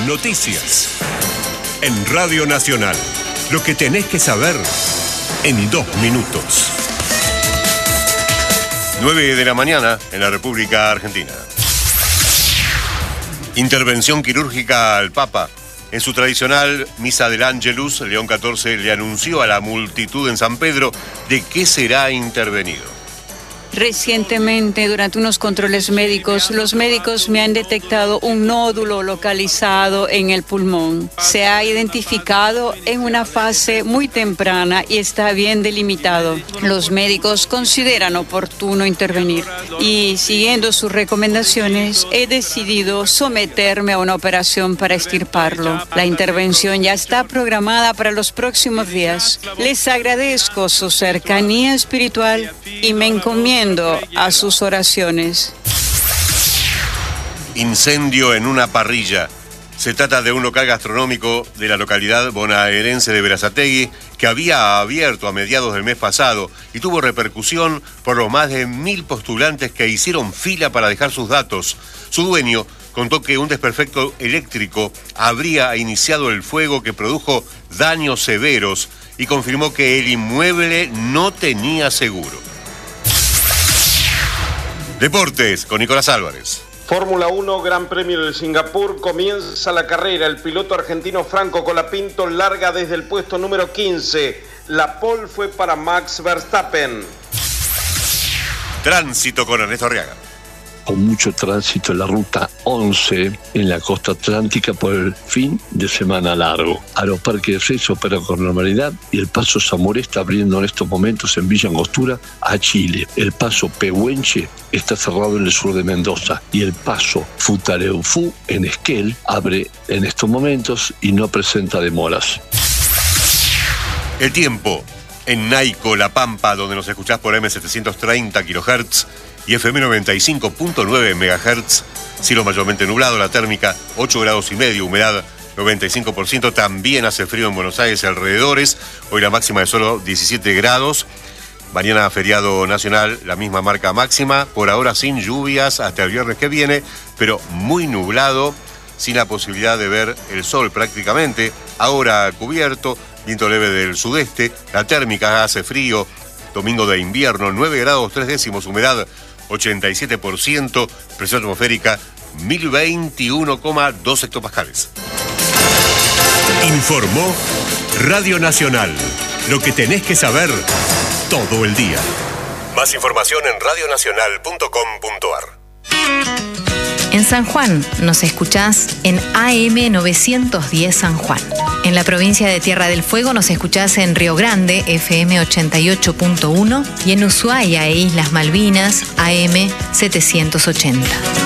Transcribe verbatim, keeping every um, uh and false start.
noticias. En Radio Nacional, lo que tenés que saber en dos minutos. nueve de la mañana en la República Argentina. Intervención quirúrgica al Papa. En su tradicional Misa del Ángelus, León catorce le anunció a la multitud en San Pedro de qué será intervenido. Recientemente, durante unos controles médicos, los médicos me han detectado un nódulo localizado en el pulmón. Se ha identificado en una fase muy temprana y está bien delimitado. Los médicos consideran oportuno intervenir y, siguiendo sus recomendaciones, he decidido someterme a una operación para extirparlo. La intervención ya está programada para los próximos días. Les agradezco su cercanía espiritual y me encomiendo a sus oraciones. Incendio en una parrilla. Se trata de un local gastronómico de la localidad bonaerense de Berazategui que había abierto a mediados del mes pasado y tuvo repercusión por los más de mil postulantes que hicieron fila para dejar sus datos. Su dueño contó que un desperfecto eléctrico habría iniciado el fuego que produjo daños severos y confirmó que el inmueble no tenía seguro. Deportes, con Nicolás Álvarez. Fórmula uno, Gran Premio de Singapur, comienza la carrera. El piloto argentino Franco Colapinto larga desde el puesto número quince. La pole fue para Max Verstappen. Tránsito con Ernesto Arriaga. Con mucho tránsito en la ruta once en la costa atlántica por el fin de semana largo. Aeroparque de Seis opera con normalidad y el paso Zamoré está abriendo en estos momentos en Villa Angostura a Chile. El paso Pehuenche está cerrado en el sur de Mendoza y el paso Futaleufú en Esquel abre en estos momentos y no presenta demoras. El tiempo en Naico, La Pampa, donde nos escuchás por eme setecientos treinta kilohertz y efe eme noventa y cinco punto nueve megahertz, cielo mayormente nublado, la térmica ocho grados y medio, humedad noventa y cinco por ciento, también hace frío en Buenos Aires y alrededores, hoy la máxima de solo diecisiete grados, mañana feriado nacional, la misma marca máxima, por ahora sin lluvias hasta el viernes que viene, pero muy nublado, sin la posibilidad de ver el sol prácticamente, ahora cubierto, viento leve del sudeste, la térmica hace frío, domingo de invierno, nueve grados tres décimos, humedad ochenta y siete por ciento, presión atmosférica mil veintiuno coma dos hectopascales. Informó Radio Nacional. Lo que tenés que saber todo el día. Más información en radio nacional punto com punto ar. En San Juan nos escuchás en A M novecientos diez San Juan. En la provincia de Tierra del Fuego nos escuchás en Río Grande, efe eme ochenta y ocho punto uno, y en Ushuaia e Islas Malvinas, A M setecientos ochenta.